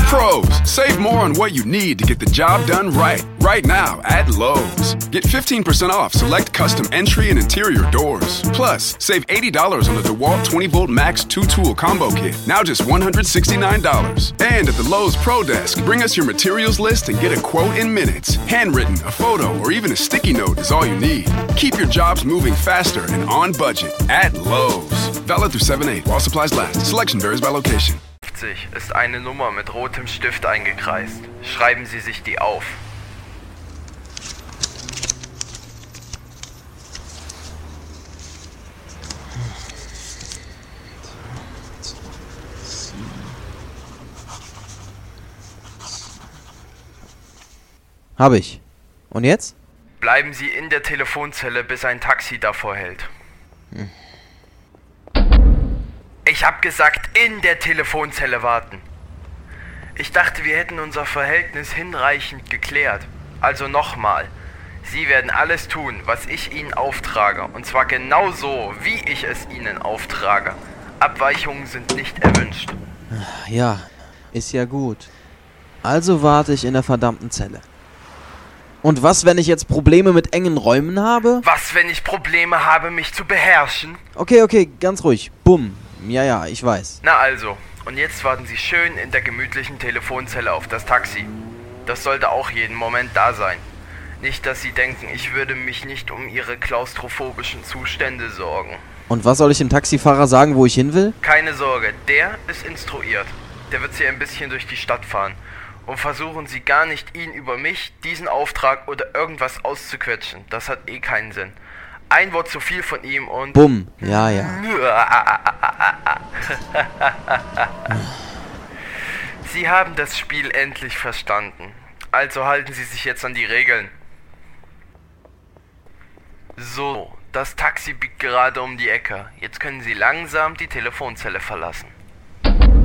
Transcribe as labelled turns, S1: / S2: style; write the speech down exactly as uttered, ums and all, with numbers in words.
S1: Pros, save more on what you need to get the job done right. Right now at Lowe's. Get fifteen percent off select custom entry and interior doors. Plus, save eighty dollars on the DeWalt twenty volt Max two tool combo kit. Now just one hundred sixty-nine dollars. And at the Lowe's Pro Desk, bring us your materials list and get a quote in minutes. Handwritten, a photo, or even a sticky note is all you need. Keep your jobs moving faster and on budget at Lowe's. Valid through seven eight while supplies last. Selection varies by location.
S2: Ist eine Nummer mit rotem Stift eingekreist. Schreiben Sie sich die auf.
S3: Habe ich. Und jetzt?
S2: Bleiben Sie in der Telefonzelle, bis ein Taxi davor hält. Hm. Ich hab gesagt, in der Telefonzelle warten. Ich dachte, wir hätten unser Verhältnis hinreichend geklärt. Also nochmal. Sie werden alles tun, was ich Ihnen auftrage. Und zwar genau so, wie ich es Ihnen auftrage. Abweichungen sind nicht erwünscht.
S3: Ja, ist ja gut. Also warte ich in der verdammten Zelle. Und was, wenn ich jetzt Probleme mit engen Räumen habe?
S2: Was, wenn ich Probleme habe, mich zu beherrschen?
S3: Okay, okay, ganz ruhig. Bumm. Ja, ja, ich weiß.
S2: Na also, und jetzt warten Sie schön in der gemütlichen Telefonzelle auf das Taxi. Das sollte auch jeden Moment da sein. Nicht, dass Sie denken, ich würde mich nicht um Ihre klaustrophobischen Zustände sorgen.
S3: Und was soll ich dem Taxifahrer sagen, wo ich hin will?
S2: Keine Sorge, der ist instruiert. Der wird Sie ein bisschen durch die Stadt fahren. Und versuchen Sie gar nicht, ihn über mich, diesen Auftrag oder irgendwas auszuquetschen. Das hat eh keinen Sinn. Ein Wort zu viel von ihm und...
S3: Bumm, ja, ja.
S2: Sie haben das Spiel endlich verstanden. Also halten Sie sich jetzt an die Regeln. So, das Taxi biegt gerade um die Ecke. Jetzt können Sie langsam die Telefonzelle verlassen.